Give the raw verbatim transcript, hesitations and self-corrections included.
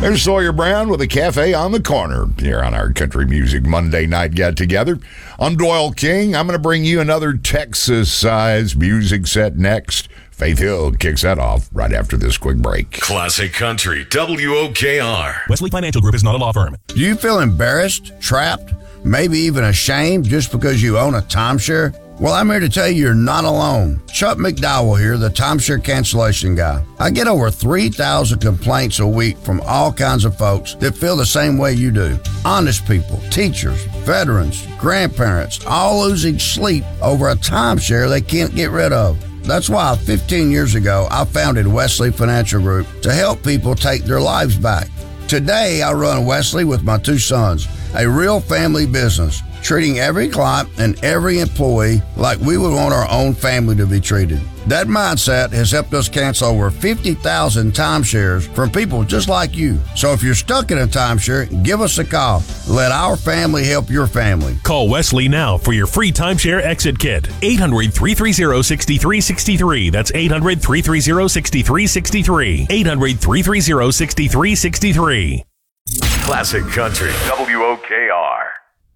There's Sawyer Brown with a cafe on the corner here on our Country Music Monday night get-together. I'm Doyle King. I'm going to bring you another Texas-sized music set next. Faith Hill kicks that off right after this quick break. Classic Country, W O K R. Wesley Financial Group is not a law firm. Do you feel embarrassed, trapped, maybe even ashamed just because you own a timeshare? Well, I'm here to tell you you're not alone. Chuck McDowell here, the timeshare cancellation guy. I get over three thousand complaints a week from all kinds of folks that feel the same way you do. Honest people, teachers, veterans, grandparents, all losing sleep over a timeshare they can't get rid of. That's why fifteen years ago, I founded Wesley Financial Group to help people take their lives back. Today, I run Wesley with my two sons, a real family business, treating every client and every employee like we would want our own family to be treated. That mindset has helped us cancel over fifty thousand timeshares from people just like you. So if you're stuck in a timeshare, give us a call. Let our family help your family. Call Wesley now for your free timeshare exit kit. eight hundred, three three zero, six three six three. That's eight hundred, three three zero, six three six three. eight hundred, three three zero, six three six three. Classic Country, W O K R.